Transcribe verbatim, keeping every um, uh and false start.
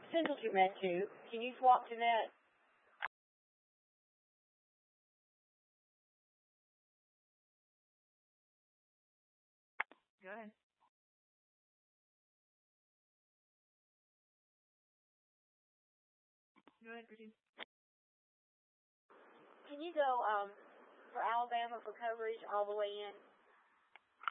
Send what you meant to. Can you swap to net? Go ahead. Go ahead, Christine. Can you go um, for Alabama for coverage all the way in?